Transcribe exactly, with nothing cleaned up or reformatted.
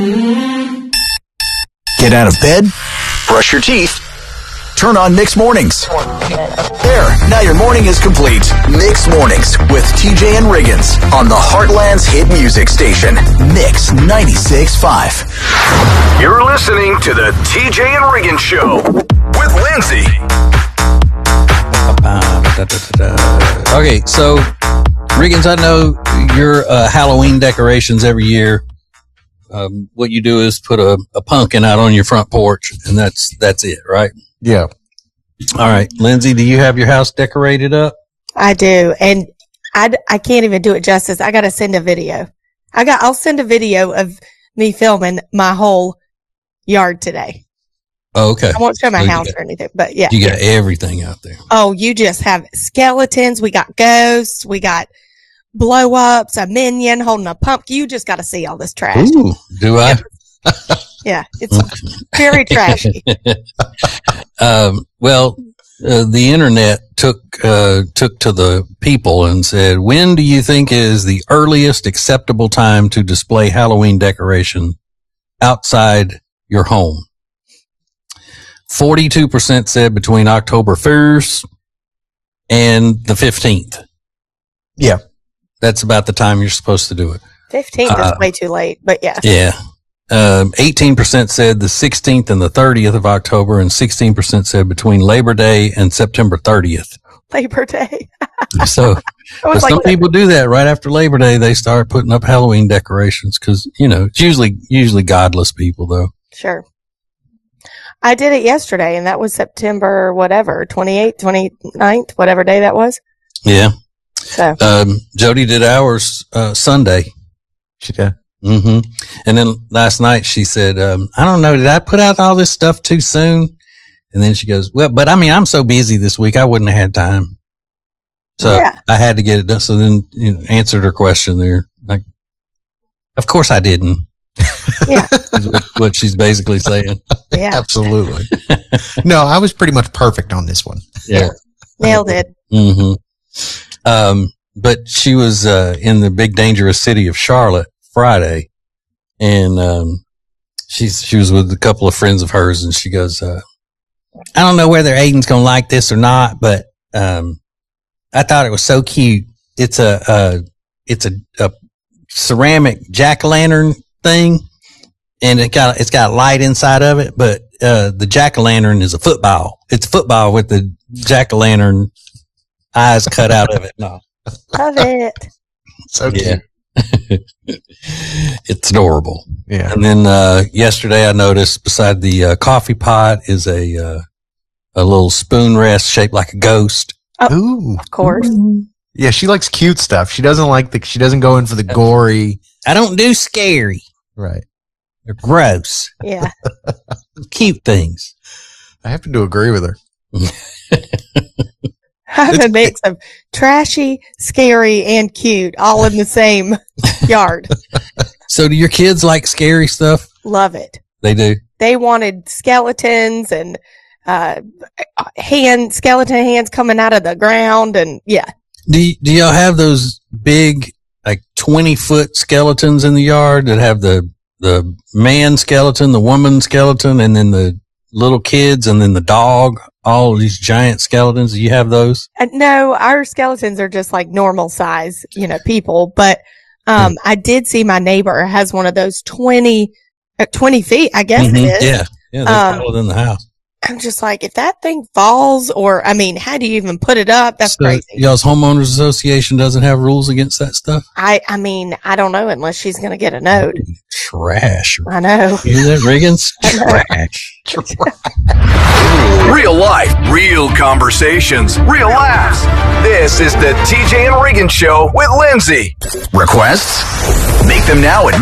Get out of bed, brush your teeth, turn on Mix Mornings. There, now your morning is complete. Mix Mornings with T J and Riggins on the Heartland's hit music station, Mix ninety-six point five. You're listening to the T J and Riggins Show with Lindsay. Okay, so Riggins, I know your uh, Halloween decorations every year. Um, what you do is put a, a pumpkin out on your front porch, and that's that's it, right? Yeah. All right, Lindsay, do you have your house decorated up? I do, and I, I can't even do it justice. I got to send a video. I got. I'll send a video of me filming my whole yard today. Oh, okay. I won't show my so house got, or anything, but yeah, you got everything out there. Oh, you just have skeletons. We got ghosts. We got blow ups. A minion holding a pumpkin. You just got to see all this trash. Ooh, do I? Yeah, it's very trashy. um, well, uh, the internet took uh, took to the people and said, when do you think is the earliest acceptable time to display Halloween decoration outside your home? forty-two percent said between October first and the fifteenth. Yeah. That's about the time you're supposed to do it. fifteenth Uh, is way too late, but yeah. Yeah. Um, eighteen percent said the sixteenth and the thirtieth of October, and sixteen percent said between Labor Day and September thirtieth. Labor Day. So I was some like, people do that right after Labor Day. They start putting up Halloween decorations because, you know, it's usually, usually godless people though. Sure. I did it yesterday, and that was September, whatever, twenty-eighth, twenty-ninth, whatever day that was. Yeah. So, Um, Jody did ours, uh, Sunday. She did. Mm-hmm. And then last night she said, um, I don't know, did I put out all this stuff too soon? And then she goes, well, but I mean, I'm so busy this week, I wouldn't have had time. So yeah. I had to get it done. So then, you know, answered her question there. Like, of course I didn't. Yeah. Is what, what she's basically saying. Yeah. Absolutely. No, I was pretty much perfect on this one. Yeah. Nailed it. Mm-hmm. Um, but she was, uh, in the big dangerous city of Charlotte Friday. And, um, she's, she was with a couple of friends of hers, and she goes, uh, I don't know whether Aiden's going to like this or not, but, um, I thought it was so cute. It's a, uh, it's a, a ceramic jack-o'-lantern thing, and it got, it's got light inside of it, but, uh, the jack-o'-lantern is a football. It's a football with the jack-o'-lantern eyes cut out of it. No. Love it. So Yeah. cute. It's adorable. Yeah. And then, uh, yesterday I noticed beside the, uh, coffee pot is a, uh, a little spoon rest shaped like a ghost. Ooh. Of course. Yeah, she likes cute stuff. She doesn't like the, she doesn't go in for the gory. I don't do scary. Right. They're gross. Yeah. Cute things. I happen to agree with her. I have a mix of trashy, scary, and cute all in the same yard. So do your kids like scary stuff? Love it. They do. They wanted skeletons and uh hand skeleton hands coming out of the ground, and yeah. Do y- do y'all have those big, like twenty foot skeletons in the yard that have the, the man skeleton, the woman skeleton, and then the little kids, and then the dog, all of these giant skeletons? Do you have those? Uh, no, our skeletons are just like normal size, you know, people. But um, I did see my neighbor has one of those twenty, uh, twenty feet, I guess Mhm. it is. Yeah. Yeah. They're Um, taller than the house. I'm just like, if that thing falls, or, I mean, how do you even put it up? That's So crazy. y'all's homeowners association doesn't have rules against that stuff? I, I mean, I don't know unless she's going to get a note. Trash. I know. You hear that, Riggins? I know. Real life, real conversations, real laughs. This is the T J and Riggins Show with Lindsay. Requests? Make them now at